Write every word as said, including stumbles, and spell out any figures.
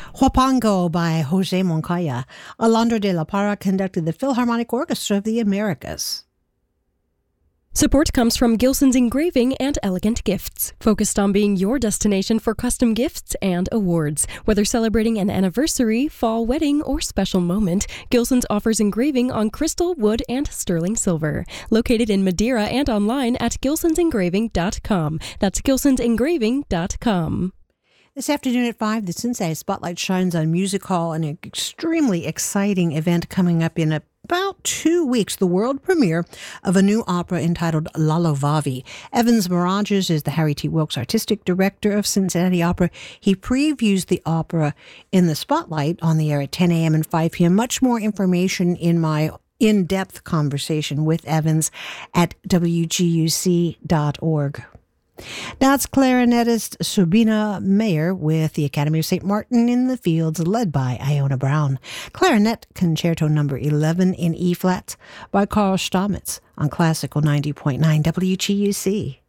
Huapango by Jose Moncaya. Alondra de la Parra conducted the Philharmonic Orchestra of the Americas. Support comes from Gilson's Engraving and Elegant Gifts, focused on being your destination for custom gifts and awards. Whether celebrating an anniversary, fall wedding, or special moment, Gilson's offers engraving on crystal, wood, and sterling silver. Located in Madeira and online at gilsons engraving dot com. That's gilsons engraving dot com. This afternoon at five, the Cincinnati Spotlight shines on Music Hall, an extremely exciting event coming up in about two weeks, the world premiere of a new opera entitled Lalo Vavi. Evans Mirages is the Harry T. Wilkes Artistic Director of Cincinnati Opera. He previews the opera in the Spotlight on the air at ten a.m. and five p.m. Much more information in my in-depth conversation with Evans at w g u c dot org. Now it's clarinetist Sabina Mayer with the Academy of Saint Martin in the Fields, led by Iona Brown. Clarinet Concerto Number eleven in E-flat by Carl Stamitz on Classical ninety point nine W G U C.